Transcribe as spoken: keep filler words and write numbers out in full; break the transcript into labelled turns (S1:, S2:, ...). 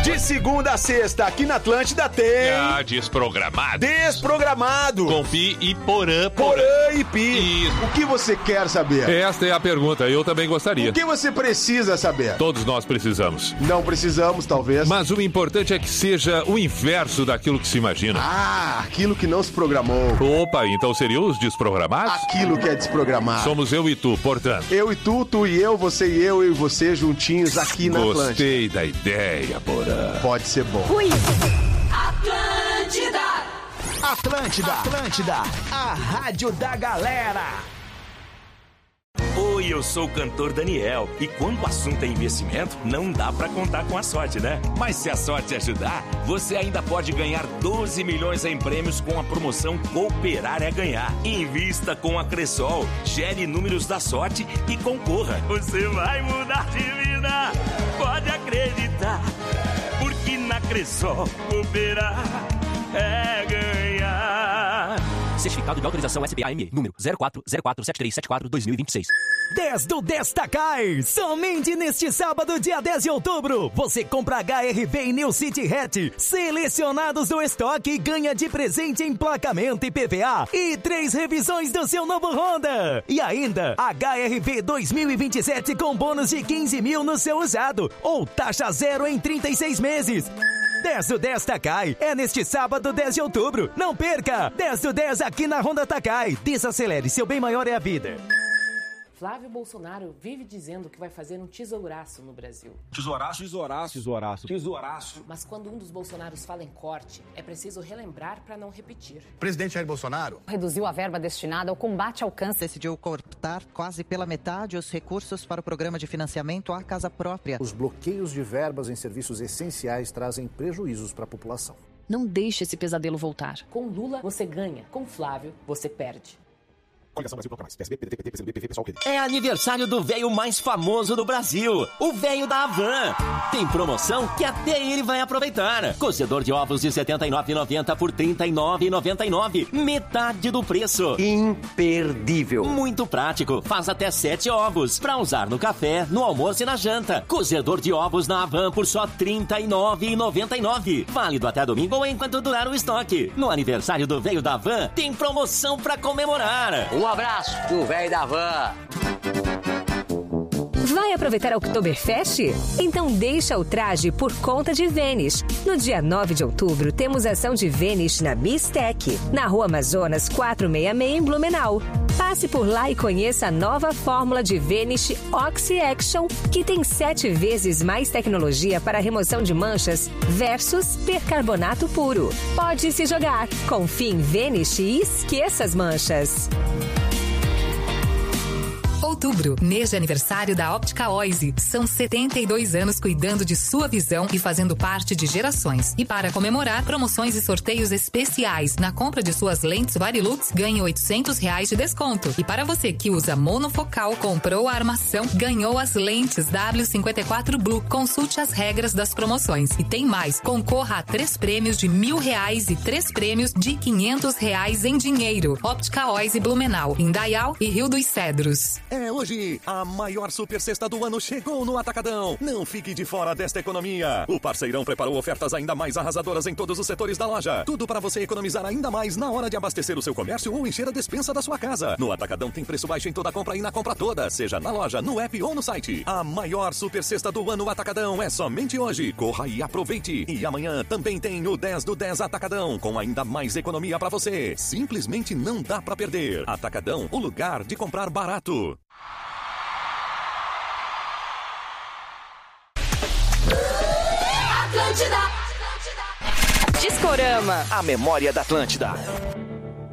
S1: De segunda a sexta, aqui na Atlântida tem...
S2: Ah, desprogramado.
S1: Desprogramado.
S2: Com Pi e Porã.
S1: Porã e Pi.
S2: Isso.
S1: O que você quer saber?
S3: Esta é a pergunta, eu também gostaria.
S1: O que você precisa saber?
S3: Todos nós precisamos.
S1: Não precisamos, talvez.
S3: Mas o importante é que seja o inverso daquilo que se imagina.
S1: Ah, aquilo que não se programou.
S3: Opa, então seriam os desprogramados?
S1: Aquilo que é desprogramado.
S3: Somos eu e tu, portanto.
S1: Eu e tu, tu e eu, você e eu, eu e você juntinhos aqui na Atlântida.
S3: Gostei da ideia, Porã.
S1: Pode ser bom.
S4: Fui.
S5: Atlântida.
S6: Atlântida, Atlântida, a rádio da galera.
S7: Oi, eu sou o cantor Daniel. E quando o assunto é investimento, não dá pra contar com a sorte, né? Mas se a sorte ajudar, você ainda pode ganhar doze milhões em prêmios com a promoção Cooperar é Ganhar. Invista com a Cressol, gere números da sorte e concorra. Você vai mudar de vida, pode acreditar. Porque na Cressol, cooperar é ganhar. Certificado de autorização S B A M E, número zero quatro zero quatro sete três sete quatro dois mil e vinte e seis.
S6: dez do Destacar. Somente neste sábado, dia dez de outubro, você compra H R V e New City Hatch, selecionados do estoque, e ganha de presente emplacamento I P V A e três revisões do seu novo Honda. E ainda, H R V dois mil e vinte e sete com bônus de quinze mil no seu usado, ou taxa zero em trinta e seis meses. dez do dez Takai é neste sábado, dez de outubro. Não perca! dez do dez aqui na Honda Takai. Desacelere, seu bem maior é a vida.
S8: Flávio Bolsonaro vive dizendo que vai fazer um tesouraço no Brasil.
S9: Tesouraço, tesouraço, tesouraço, tesouraço.
S8: Mas quando um dos Bolsonaros fala em corte, é preciso relembrar para não repetir.
S10: O presidente Jair Bolsonaro
S11: reduziu a verba destinada ao combate ao câncer.
S12: Decidiu cortar quase pela metade os recursos para o programa de financiamento à casa própria.
S13: Os bloqueios de verbas em serviços essenciais trazem prejuízos para a população.
S14: Não deixe esse pesadelo voltar.
S8: Com Lula, você ganha. Com Flávio, você perde.
S15: É aniversário do véio mais famoso do Brasil, o véio da Havan. Tem promoção que até ele vai aproveitar. Cozedor de ovos de setenta e nove reais e noventa centavos por trinta e nove reais e noventa e nove centavos. Metade do preço.
S16: Imperdível.
S15: Muito prático. Faz até sete ovos para usar no café, no almoço e na janta. Cozedor de ovos na Havan por só trinta e nove reais e noventa e nove centavos. Válido até domingo ou enquanto durar o estoque. No aniversário do véio da Havan, tem promoção para comemorar.
S16: Um abraço do velho da van.
S17: Vai aproveitar a Oktoberfest? Então deixa o traje por conta de Vênis. No dia nove de outubro, temos ação de Vênis na Bistec, na Rua Amazonas quatrocentos e sessenta e seis, em Blumenau. Passe por lá e conheça a nova fórmula de Vênis Oxy Action, que tem sete vezes mais tecnologia para remoção de manchas versus percarbonato puro. Pode se jogar. Confie em Vênis e esqueça as manchas.
S18: Outubro, mês de aniversário da Óptica Oise. São setenta e dois anos cuidando de sua visão e fazendo parte de gerações. E para comemorar, promoções e sorteios especiais. Na compra de suas lentes Varilux, ganhe oitocentos reais de desconto. E para você que usa monofocal, comprou a armação, ganhou as lentes W cinquenta e quatro Blue. Consulte as regras das promoções. E tem mais, concorra a três prêmios de mil reais e três prêmios de quinhentos reais em dinheiro. Óptica Oise Blumenau, Indaial e Rio dos Cedros.
S19: É hoje, a maior super sexta do ano chegou no Atacadão. Não fique de fora desta economia. O parceirão preparou ofertas ainda mais arrasadoras em todos os setores da loja. Tudo para você economizar ainda mais na hora de abastecer o seu comércio ou encher a despensa da sua casa. No Atacadão tem preço baixo em toda compra e na compra toda, seja na loja, no app ou no site. A maior super sexta do ano Atacadão é somente hoje. Corra e aproveite. E amanhã também tem o dez do dez Atacadão, com ainda mais economia para você. Simplesmente não dá para perder. Atacadão, o lugar de comprar barato.
S5: Atlântida.
S17: Discorama.
S20: A memória da Atlântida.